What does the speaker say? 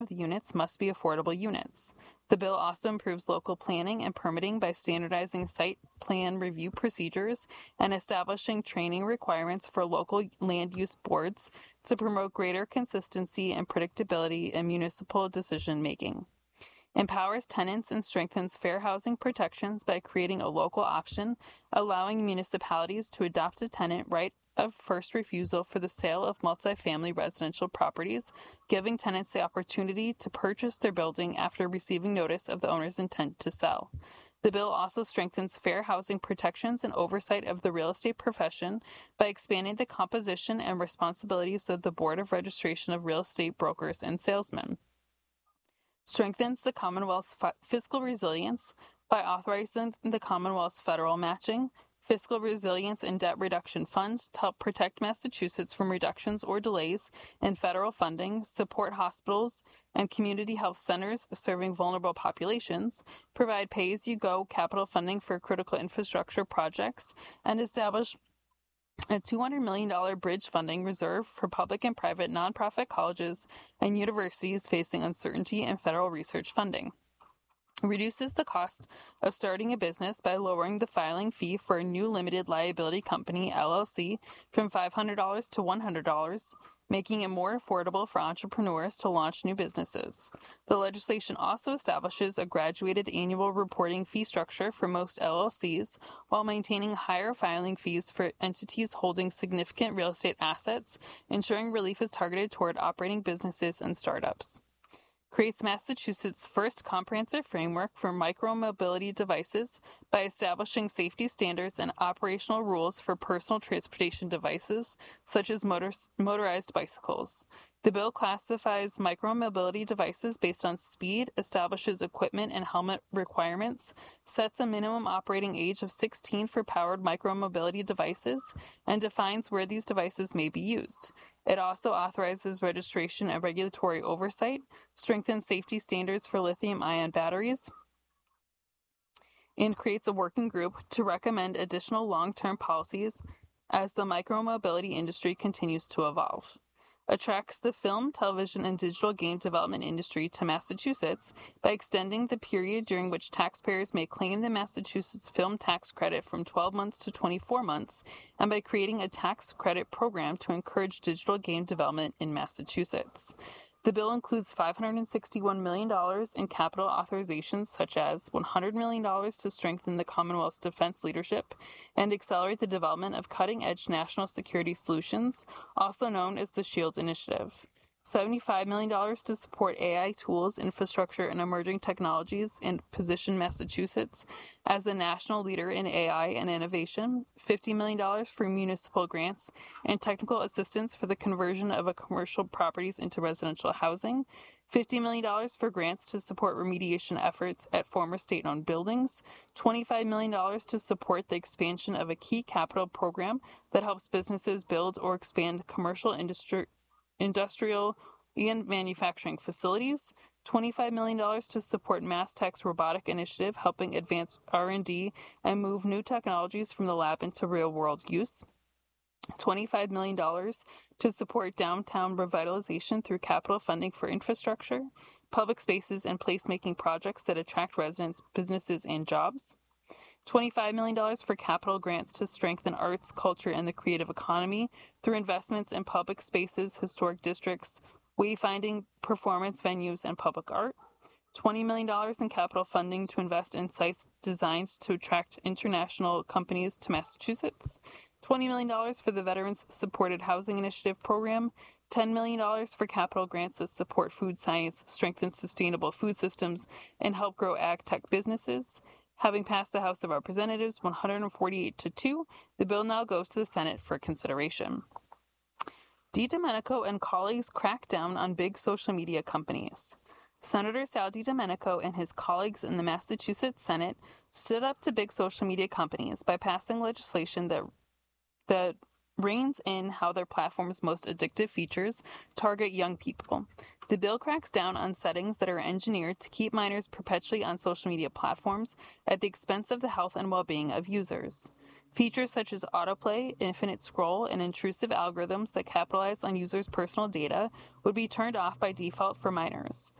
of the units must be affordable units. The bill also improves local planning and permitting by standardizing site plan review procedures and establishing training requirements for local land use boards to promote greater consistency and predictability in municipal decision making. Empowers tenants and strengthens fair housing protections by creating a local option, allowing municipalities to adopt a tenant right of first refusal for the sale of multifamily residential properties, giving tenants the opportunity to purchase their building after receiving notice of the owner's intent to sell. The bill also strengthens fair housing protections and oversight of the real estate profession by expanding the composition and responsibilities of the Board of Registration of Real Estate Brokers and Salesmen. Strengthens the Commonwealth's fiscal resilience by authorizing the Commonwealth's federal matching, fiscal resilience and debt reduction fund to help protect Massachusetts from reductions or delays in federal funding, support hospitals and community health centers serving vulnerable populations, provide pay-as-you-go capital funding for critical infrastructure projects, and establish a $200 million bridge funding reserve for public and private nonprofit colleges and universities facing uncertainty in federal research funding. Reduces the cost of starting a business by lowering the filing fee for a new limited liability company, LLC, from $500 to $100, making it more affordable for entrepreneurs to launch new businesses. The legislation also establishes a graduated annual reporting fee structure for most LLCs, while maintaining higher filing fees for entities holding significant real estate assets, ensuring relief is targeted toward operating businesses and startups. Creates Massachusetts' first comprehensive framework for micromobility devices by establishing safety standards and operational rules for personal transportation devices, such as motorized bicycles. The bill classifies micromobility devices based on speed, establishes equipment and helmet requirements, sets a minimum operating age of 16 for powered micromobility devices, and defines where these devices may be used. It also authorizes registration and regulatory oversight, strengthens safety standards for lithium-ion batteries, and creates a working group to recommend additional long-term policies as the micromobility industry continues to evolve. Attracts the film, television, and digital game development industry to Massachusetts by extending the period during which taxpayers may claim the Massachusetts film tax credit from 12 months to 24 months, and by creating a tax credit program to encourage digital game development in Massachusetts. The bill includes $561 million in capital authorizations, such as $100 million to strengthen the Commonwealth's defense leadership and accelerate the development of cutting-edge national security solutions, also known as the SHIELD Initiative. $75 million to support AI tools, infrastructure, and emerging technologies and position Massachusetts as a national leader in AI and innovation, $50 million for municipal grants and technical assistance for the conversion of commercial properties into residential housing, $50 million for grants to support remediation efforts at former state-owned buildings, $25 million to support the expansion of a key capital program that helps businesses build or expand commercial industrial and manufacturing facilities, $25 million to support MassTech's robotic initiative, helping advance R&D and move new technologies from the lab into real-world use, $25 million to support downtown revitalization through capital funding for infrastructure, public spaces, and placemaking projects that attract residents, businesses, and jobs, $25 million for capital grants to strengthen arts, culture, and the creative economy through investments in public spaces, historic districts, wayfinding, performance venues, and public art, $20 million in capital funding to invest in sites designed to attract international companies to Massachusetts, $20 million for the Veterans Supported Housing Initiative program, $10 million for capital grants that support food science, strengthen sustainable food systems, and help grow ag tech businesses. Having passed the House of Representatives 148-2, the bill now goes to the Senate for consideration. DiDomenico and colleagues crack down on big social media companies. Senator Sal DiDomenico and his colleagues in the Massachusetts Senate stood up to big social media companies by passing legislation that reins in how their platform's most addictive features target young people. The bill cracks down on settings that are engineered to keep minors perpetually on social media platforms at the expense of the health and well-being of users. Features such as autoplay, infinite scroll, and intrusive algorithms that capitalize on users' personal data would be turned off by default for minors.